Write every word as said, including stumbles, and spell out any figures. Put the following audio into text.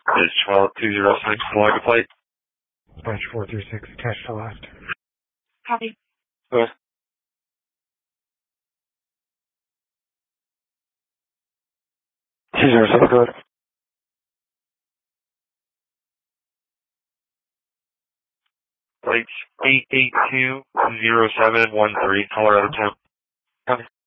It's twelve two zero six, Florida plate. Bunch four three six, cash to left. Copy. Okay. two zero seven, go ahead. Plates eight eight two zero seven one three, Colorado Town. Copy.